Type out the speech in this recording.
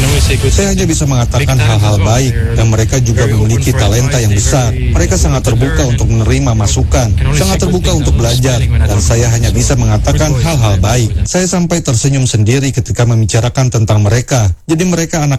Saya hanya bisa mengatakan hal-hal baik, dan mereka juga memiliki talenta yang besar. Mereka sangat terbuka untuk menerima masukan, sangat terbuka untuk belajar, dan saya hanya bisa mengatakan hal-hal baik. Saya sampai tersenyum sendiri ketika membicarakan tentang mereka. Jadi mereka anak